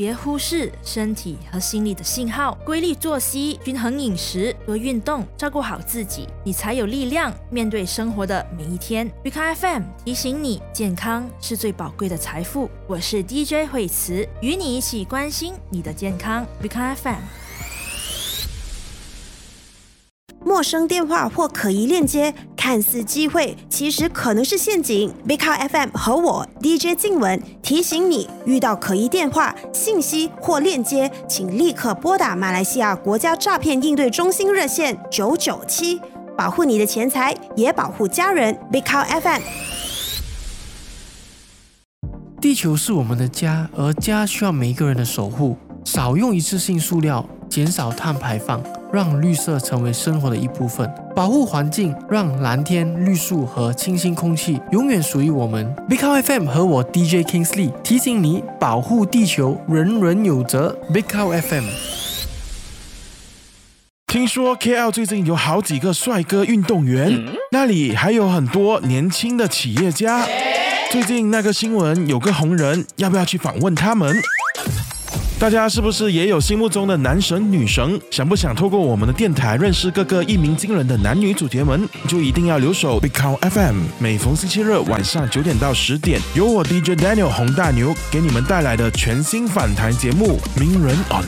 别忽视身体和心理的信号，规律作息、均衡饮食、多运动，照顾好自己，你才有力量面对生活的每一天。Beacon FM 提醒你，健康是最宝贵的财富。我是 DJ 惠慈，与你一起关心你的健康。Beacon FM。 陌生电话或可疑链接，看似机会，其实可能是陷阱。Beacon FM 和我 DJ 静雯提醒你，遇到可疑电话、信息或链接，请立刻拨打马来西亚国家诈骗应对中心热线997，保护你的钱财，也保护家人。Beacon FM。 地球是我们的家，而家需要每一个人的守护。少用一次性塑料，减少碳排放，让绿色成为生活的一部分，保护环境，让蓝天、绿树和清新空气永远属于我们。Beacon FM 和我 DJ Kingsley 提醒你，保护地球，人人有责。Beacon FM。 听说 KL 最近有好几个帅哥运动员，那里还有很多年轻的企业家。最近那个新闻有个红人，要不要去访问他们？大家是不是也有心目中的男神女神？想不想透过我们的电台认识各个一鸣惊人的男女主角们？就一定要留守 Beacon FM， 每逢星期日晚上9点到10点，由我 DJ Daniel 洪大牛给你们带来的全新访谈节目《名人 on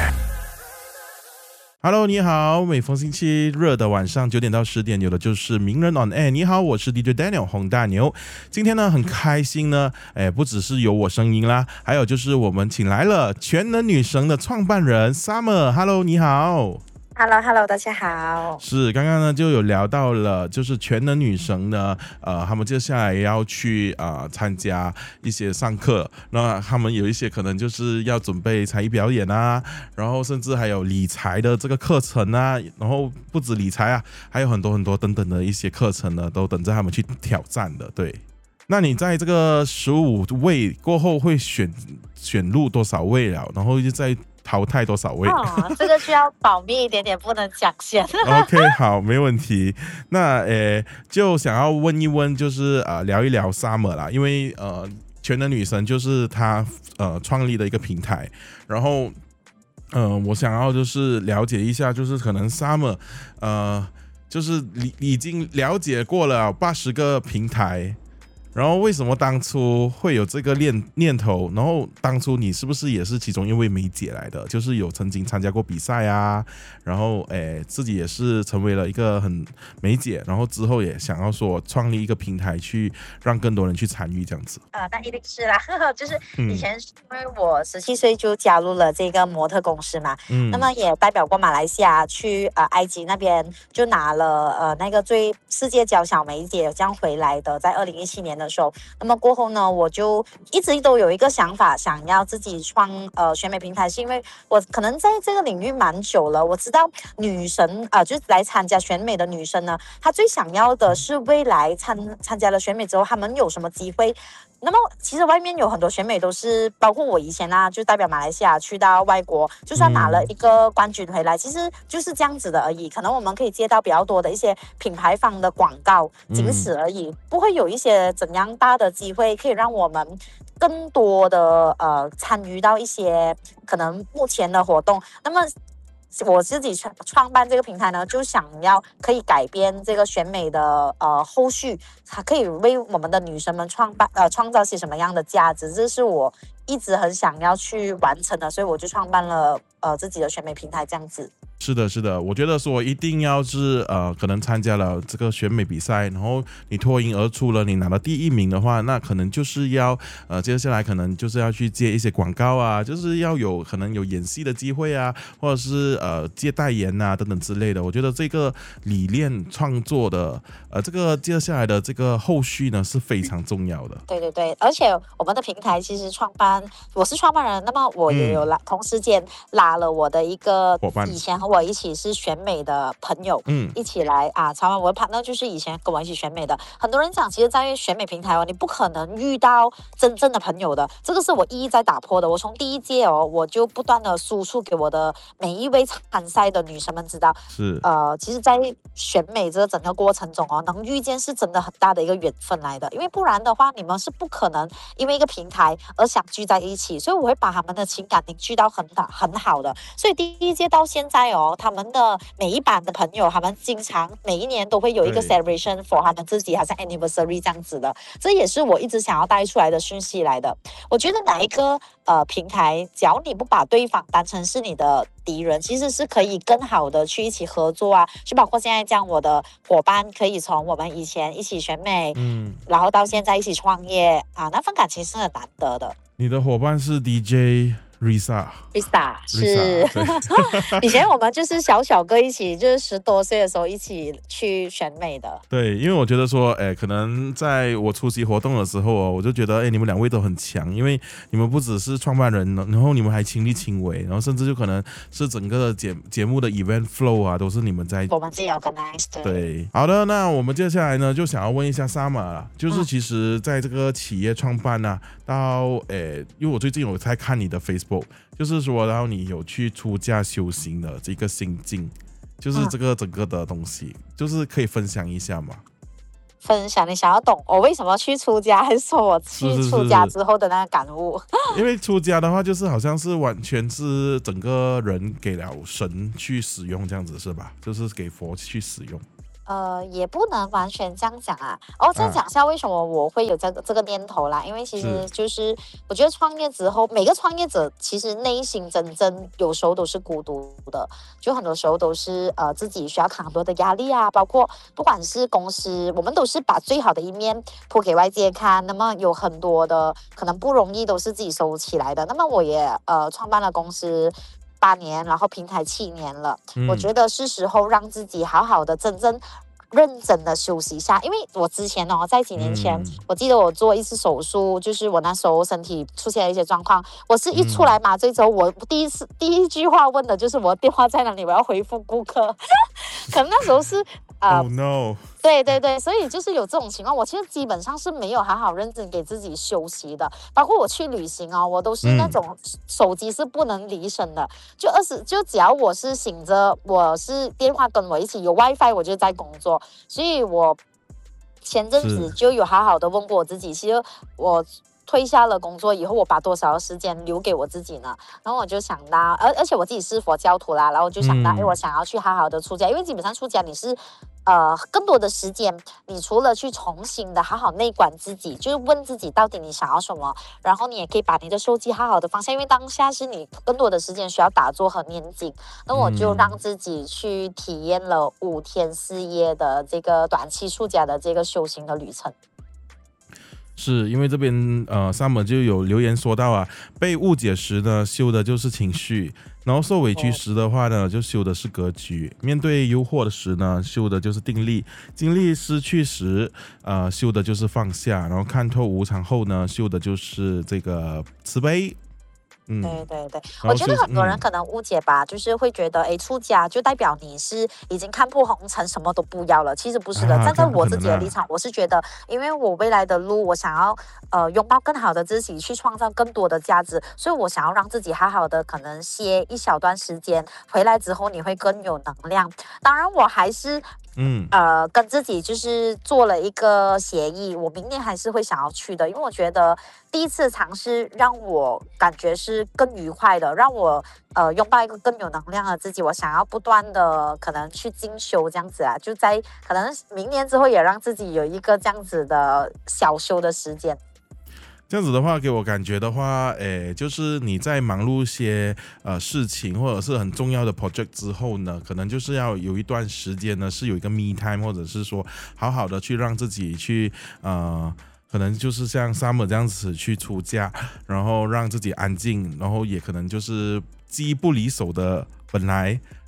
Air》。Hello， 你好，每逢星期日的晚上9点到10点，有的就是名人 on air。你好，我是 DJ Daniel 洪大牛。今天呢，很开心呢，不只是有我声音啦，还有就是我们请来了全能女神的创办人 Summer。Hello， 你好。 Hello， 大家好。 是，刚刚呢就有聊到了，就是全能女神呢，他们接下来要去参加一些上课，那他们有一些可能就是要准备才艺表演啊，然后甚至还有理财的这个课程啊，然后不止理财啊，还有很多很多等等的一些课程呢，都等着他们去挑战的。对，那你在这个15位过后会选入多少位了？然后就在淘汰多少位？ 这个需要保密一点点，不能讲先。 OK， 好，没问题。那就想要问一问，就是聊一聊 Summer 啦，因为全能女神就是她创立的一个平台，然后我想要就是了解一下，就是可能 Summer 就是已经了解过了80个平台。然后为什么当初会有这个念头？然后当初你是不是也是其中一位梅姐来的？就是有曾经参加过比赛啊，然后自己也是成为了一个很梅姐，然后之后也想要说创立一个平台去让更多人去参与这样子。 那一定是啦，就是以前是因为我17岁就加入了这个模特公司嘛，那么也代表过马来西亚去埃及那边就拿了那个最世界娇小梅姐这样回来的，在2017年的时候，那么过后呢，我就一直都有一个想法，想要自己创选美平台，是因为我可能在这个领域蛮久了，我知道女神就是来参加选美的女生呢，她最想要的是未来参加了选美之后，她们有什么机会。那么其实外面有很多选美都是，包括我以前就代表马来西亚去到外国，就算拿了一个冠军回来，其实就是这样子的而已。可能我们可以接到比较多的一些品牌方的广告，仅此而已，不会有一些怎样大的机会可以让我们更多的参与到一些可能目前的活动。那么我自己创办这个平台呢，就想要可以改变这个选美的后续，它可以为我们的女生们创造些什么样的价值，这是我一直很想要去完成的，所以我就创办了自己的选美平台这样子。 是的，是的，我觉得说一定要是可能参加了这个选美比赛，然后你脱颖而出了，你拿了第1名的话，那可能就是要接下来可能就是要去接一些广告啊，就是要可能有演戏的机会啊，或者是接代言啊等等之类的。我觉得这个理念创作的这个接下来的这个后续呢是非常重要的。 对对对，而且我们的平台其实我是创办人，那么我也有同时间拉了我的一个伙伴，以前和我一起是选美的朋友，一起来参完我的 partner 就是以前跟我一起选美的。很多人讲，其实在选美平台你不可能遇到真正的朋友的，这个是我一一在打破的。我从第一届我就不断的输出给我的每一位参赛的女生们知道， 是其实在选美这个整个过程中能遇见是真的很大的一个缘分来的，因为不然的话你们是不可能因为一个平台而想聚在一起，所以我会把他们的情感凝聚到很好的。所以第一届到现在他们的每一版的朋友，他们经常每一年都会有一个 celebration for 他们自己，好像 anniversary 这样子的，这也是我一直想要带出来的讯息来的。我觉得哪一个平台，只要你不把对方当成是你的敌人，其实是可以更好的去一起合作就包括现在这样，我的伙伴可以从我们以前一起选美，然后到现在一起创业那份感情是很难得的。 你的伙伴是 DJ Risa 是以前我们就是小个一起，就是10多岁的时候一起去选美的。 对，因为我觉得说可能在我出席活动的时候我就觉得你们两位都很强，因为你们不只是创办人，然后你们还亲力亲为，然后甚至就可能是整个节目的 event flow 都是你们在我们自己 organize。 对，好的，那我们接下来呢就想要问一下 Summer， 就是其实在这个企业创办到因为我最近有在看你的 Facebook， 就是说然后你有去出家修行的这个心境，就是这个整个的东西，就是可以分享一下吗？ 分享你想要懂我为什么去出家，还是说我去出家之后的那个感悟？ 因为出家的话就是好像是完全是整个人给了神去使用这样子是吧？就是给佛去使用。 也不能完全这样讲再讲一下为什么我会有这个念头啦。因为其实就是我觉得创业之后，每个创业者其实内心真正有时候都是孤独的，就很多时候都是自己需要扛很多的压力包括不管是公司，我们都是把最好的一面铺给外界看，那么有很多的可能不容易都是自己收起来的。那么我也创办了公司8年，然后平台7年了，我觉得是时候让自己好好的真正认真的休息一下。因为我之前在几年前我记得我做一次手术，就是我那时候身体出现了一些状况，我是一出来麻醉之后，我第一句话问的就是我的电话在哪里，我要回复顾客可能那时候是 Oh no！ 对，所以就是有这种情况，我其实基本上是没有好好认真给自己休息的。包括我去旅行我都是那种手机是不能离身的，就只要我是醒着，我是电话跟我一起有 WiFi， 我就在工作。所以我前阵子就有好好的问过我自己，其实我退下了工作以后，我把多少时间留给我自己呢？然后我就想到，而且我自己是佛教徒啦，然后我就想到，我想要去好好的出家，因为基本上出家你是更多的时间，你除了去重新的好好内观自己，就是问自己到底你想要什么，然后你也可以把你的手机好好的放下，因为当下是你更多的时间需要打坐和念经。那我就让自己去体验了5天4夜的这个短期出家的这个修行的旅程。 是因为这边Summer 就有留言说到被误解时呢修的就是情绪，然后受委屈时的话呢就修的是格局，面对诱惑的时呢修的就是定力，精力失去时修的就是放下，然后看透无常后呢修的就是这个慈悲。 对，我觉得很多人可能误解吧，就是会觉得出家就代表你是已经看破红尘，什么都不要了。其实不是的，站在我自己的立场，我是觉得，因为我未来的路，我想要拥抱更好的自己，去创造更多的价值，所以我想要让自己好好的可能歇一小段时间，回来之后你会更有能量。当然，我还是跟自己就是做了一个协议，我明年还是会想要去的，因为我觉得第一次尝试让我感觉是更愉快的，让我拥抱一个更有能量的自己。我想要不断的可能去进修这样子就在可能明年之后也让自己有一个这样子的小休的时间。 这样子的话，给我感觉的话，就是你在忙碌一些事情或者是很重要的 project 之后呢，可能就是要有一段时间呢是有一个 me time， 或者是说好好的去让自己去可能就是像 Summer 这样子去出家，然后让自己安静，然后也可能就是机不离手的本来，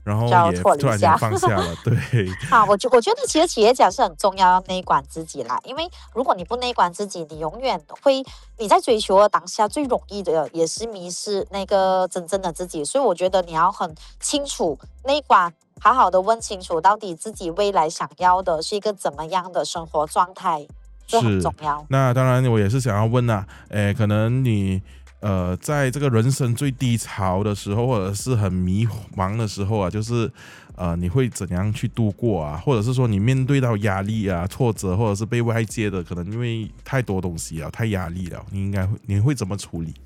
然后也突然间放下了，对。 我觉得其实企业家是很重要，要内观自己啦。因为如果你不内观自己，你永远你在追求的当下最容易的也是迷失那个真正的自己。所以我觉得你要很清楚内观，好好的问清楚到底自己未来想要的是一个怎么样的生活状态，这很重要。 那当然我也是想要问啊，可能你在这个人生最低潮的时候，或者是很迷茫的时候啊，就是你会怎样去度过啊？或者是说你面对到压力啊、挫折，或者是被外界的可能因为太多东西了、太压力了，你会怎么处理？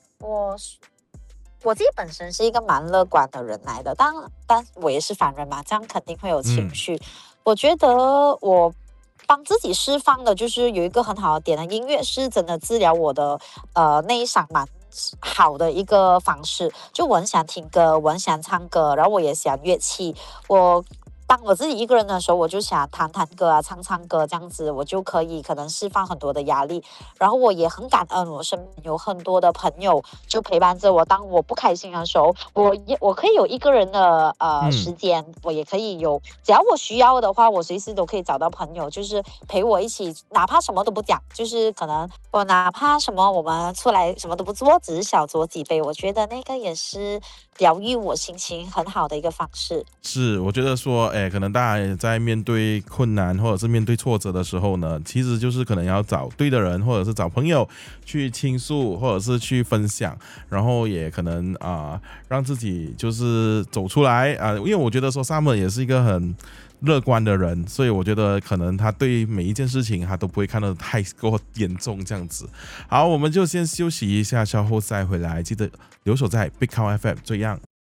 我自己本身是一个蛮乐观的人来的，但我也是凡人嘛，这样肯定会有情绪。我觉得我帮自己释放的就是有一个很好的点，音乐是真的治疗我的内伤蛮好的一个方式。就我很喜欢听歌，我很喜欢唱歌，然后我也喜欢乐器。当我自己一个人的时候，我就想弹歌啊，唱歌这样子，我就可以可能释放很多的压力。然后我也很感恩，我身边有很多的朋友就陪伴着我。当我不开心的时候，我可以有一个人的时间，我也可以有，只要我需要的话，我随时都可以找到朋友，就是陪我一起，哪怕什么都不讲，就是可能我哪怕什么我们出来什么都不做，只是小酌几杯，我觉得那个也是疗愈我心情很好的一个方式。 是，我觉得说，可能大家在面对困难或者是面对挫折的时候呢，其实就是可能要找对的人，或者是找朋友去倾诉，或者是去分享，然后也可能让自己就是走出来因为我觉得说 Summer 也是一个很乐观的人，所以我觉得可能他对每一件事情他都不会看得太过严重这样子。好，我们就先休息一下，稍后再回来，记得留守在 Big Cow FM 这样。